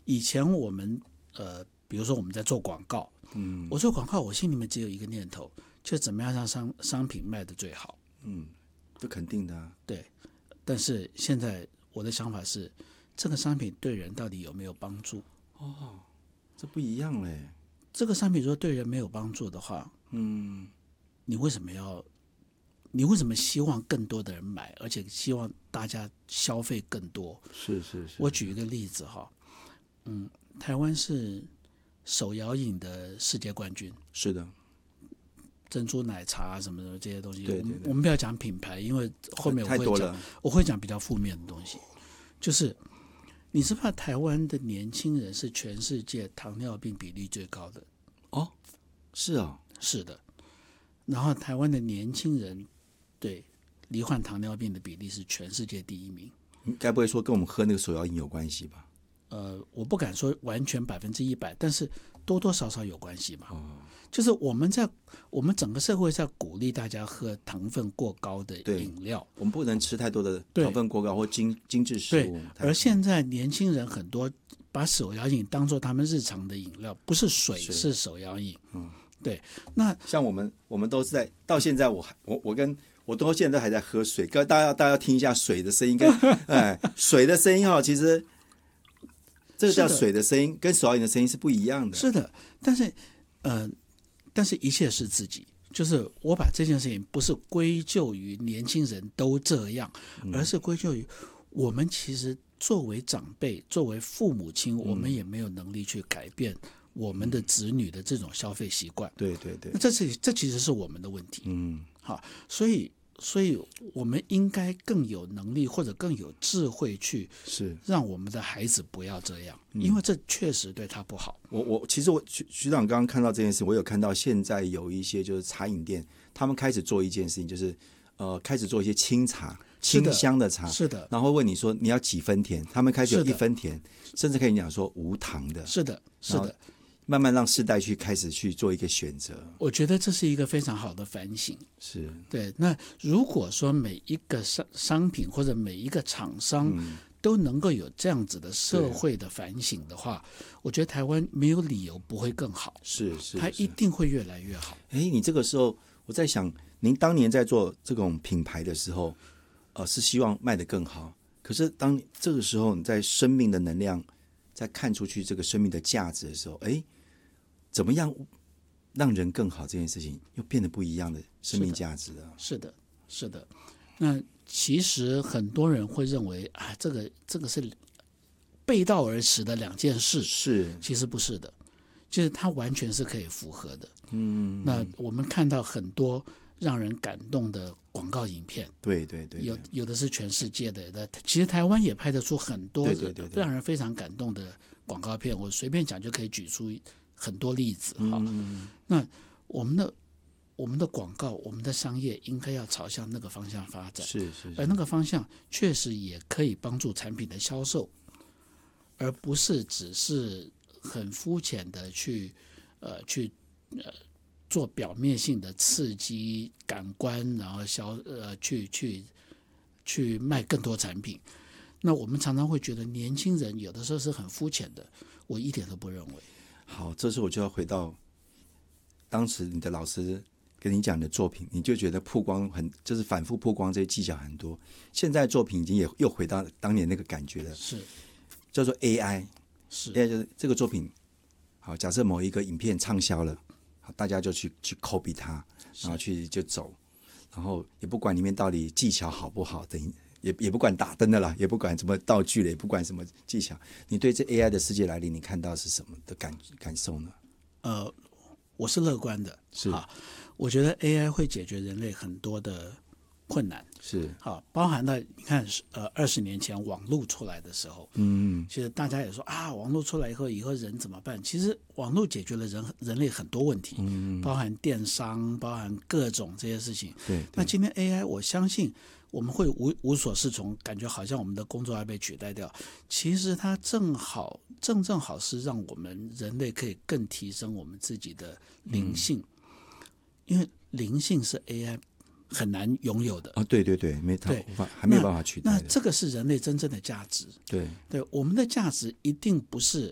以前我们比如说我们在做广告，我做广告，我心里面只有一个念头，就怎么样让商品卖得最好。 这肯定的啊。 对，但是现在我的想法是，这个商品对人到底有没有帮助？ 这不一样嘞。 这个商品如果对人没有帮助的话，你为什么希望更多的人买，而且希望大家消费更多？ 是。 我举一个例子哈，台湾是手摇饮的世界冠军， 是的， 珍珠奶茶什么的这些东西， 对， 我们不要讲品牌，因为后面我会讲比较负面的东西。就是你知不知道台湾的年轻人是全世界糖尿病比例最高的？ 是啊， 是的。然后台湾的年轻人对罹患糖尿病的比例是全世界第1名。 你该不会说跟我们喝那个手摇饮有关系吧？ 我不敢说完全100%，但是多多少少有关系嘛。就是我们整个社会在鼓励大家喝糖分过高的饮料， 我们不能吃太多的糖分过高或精致食物。 而现在年轻人很多把手摇饮当作他们日常的饮料，不是水，是手摇饮。对。那像我们都是到现在我到现在还在喝水，大家要听一下水的声音跟水的声音其实这个叫水的声音，跟手摇饮的声音是不一样的。 是的，但是一切是自己，就是我把这件事情不是归咎于年轻人都这样，而是归咎于我们其实作为长辈，作为父母亲，我们也没有能力去改变我们的子女的这种消费习惯。 对， 那这其实是我们的问题。好，所以我们应该更有能力或者更有智慧去让我们的孩子不要这样，因为这确实对他不好。 其实徐长刚刚看到这件事，我有看到现在有一些就是茶饮店，他们开始做一件事情，就是开始做一些清茶。清香的茶， 是的， 然后问你说你要几分甜，他们开始有1分甜，甚至可以讲说无糖的。 是的， 慢慢让世代开始去做一个选择。 我觉得这是一个非常好的反省。 是， 对。那如果说每一个商品或者每一个厂商都能够有这样子的社会的反省的话，我觉得台湾没有理由不会更好。 是， 它一定会越来越好。 你这个时候我在想，您当年在做这种品牌的时候，是希望卖得更好。可是当这个时候你在生命的能量，在看出去这个生命的价值的时候，怎么样让人更好这件事情又变得不一样的生命价值了。 是的。那其实很多人会认为这个是背道而驰的2件事。 是，其实不是的，就是它完全是可以符合的。那我们看到很多让人感动的广告影片， 对， 有的是全世界的，其实台湾也拍得出很多让人非常感动的广告片。我随便讲就可以举出很多例子。那我们的广告，我们的商业应该要朝向那个方向发展。 是。 而那个方向确实也可以帮助产品的销售，而不是只是很肤浅的去做表面性的刺激感官，然后去卖更多产品。那我们常常会觉得年轻人有的时候是很肤浅的，我一点都不认为。 好，这时候我就要回到当时你的老师跟你讲的作品，你就觉得曝光就是反复曝光这些技巧很多。现在作品已经又回到当年那个感觉了， 是叫做 AI。 AI 就是这个作品，好，假设某一个影片畅销了，好，大家就去 copy 它，然后就走，然后也不管里面到底技巧好不好，也不管打灯的啦，也不管什么道具了，也不管什么技巧。你对这 AI 的世界来临，你看到是什么的感受呢？ 我是乐观的。 是我觉得 AI 会解决人类很多的困难。 是包含了你看20年前网络出来的时候，其实大家也说网络出来以后人怎么办？其实网络解决了人类很多问题，包含电商，包含各种这些事情。 对。 那今天 AI 我相信我们会无所适从，感觉好像我们的工作要被取代掉。其实它正好是让我们人类可以更提升我们自己的灵性，因为灵性是 AI 很难拥有的。 对，还没有办法取代的。 那这个是人类真正的价值。 对， 我们的价值一定不是